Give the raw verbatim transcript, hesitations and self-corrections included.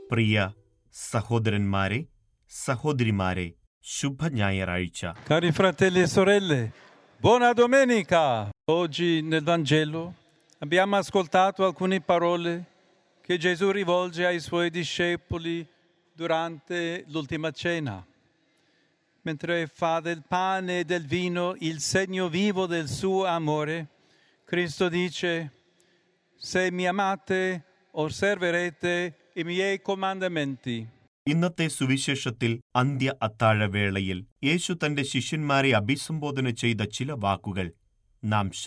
പ്രിയ സഹോദരന്മാരെ, സഹോദരിമാരെ, ശുഭഞായറാഴ്ച. Cari fratelli e sorelle, buona domenica! Oggi nel Vangelo abbiamo ascoltato alcune parole che Gesù rivolge ai suoi discepoli durante l'ultima cena. Mentre fa del pane e del vino il segno vivo del suo amore, Cristo dice: se mi amate, osserverete i miei comandamenti. ഇന്നത്തെ സുവിശേഷത്തിൽ അന്ത്യ അത്താഴവേളയിൽ യേശു തന്റെ ശിഷ്യന്മാരെ അഭിസംബോധന ചെയ്ത ചില വാക്കുകൾ നാം